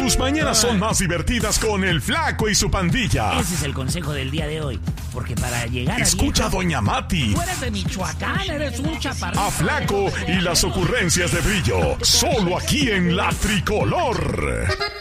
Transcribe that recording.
Tus mañanas son más divertidas con el Flaco y su pandilla. Ese es el consejo del día de hoy. Porque para llegar Escucha a Doña Mati. Tú eres de Michoacán, eres un chaparrito. A Flaco y las ocurrencias de Brillo. Solo aquí en La Tricolor.